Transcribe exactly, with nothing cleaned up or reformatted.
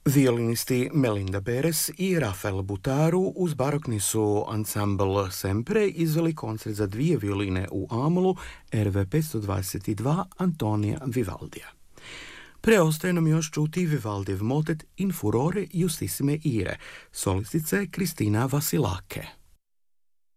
Violinisti Melinda Beres i Rafael Butaru uz barokni su ansambl Sempre izveli koncert za dvije violine u A-molu R V petsto dvadeset dva Antonija Vivaldija. Preostaje nam još čuti Vivaldijev motet In furore justissime ire, solistice Kristina Vasilake.